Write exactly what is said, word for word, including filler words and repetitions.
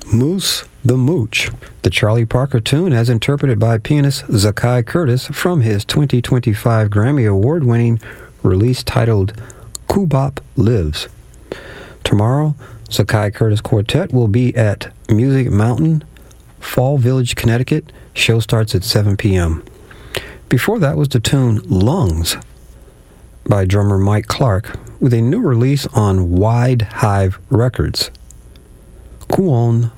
Moose the Mooch, the Charlie Parker tune as interpreted by pianist Zakai Curtis from his twenty twenty-five Grammy Award-winning release titled Kubop Lives. Tomorrow, Zakai Curtis Quartet will be at Music Mountain, Fall Village, Connecticut. Show starts at seven p.m. Before that was the tune Lungs by drummer Mike Clark with a new release on Wide Hive Records. Kuon